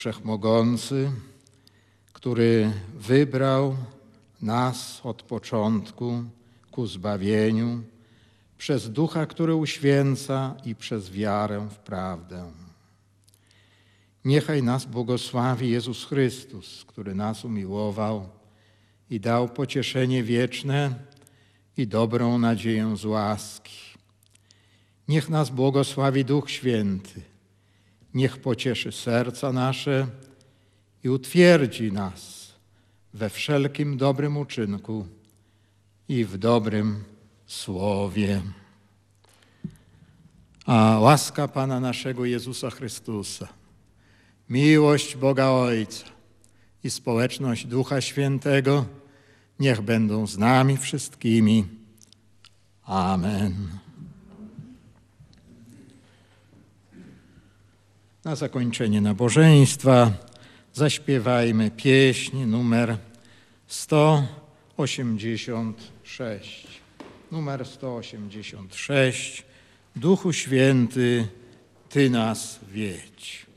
Wszechmogący, który wybrał nas od początku ku zbawieniu przez Ducha, który uświęca i przez wiarę w prawdę. Niechaj nas błogosławi Jezus Chrystus, który nas umiłował i dał pocieszenie wieczne i dobrą nadzieję z łaski. Niech nas błogosławi Duch Święty, niech pocieszy serca nasze i utwierdzi nas we wszelkim dobrym uczynku i w dobrym słowie. A łaska Pana naszego Jezusa Chrystusa, miłość Boga Ojca i społeczność Ducha Świętego niech będą z nami wszystkimi. Amen. Na zakończenie nabożeństwa zaśpiewajmy pieśń numer 186. Numer 186. Duchu Święty, Ty nas wiedź.